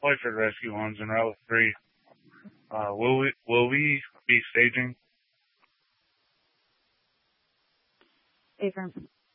Hoyford Rescue One's in Route 3. Will we be staging? Affirm.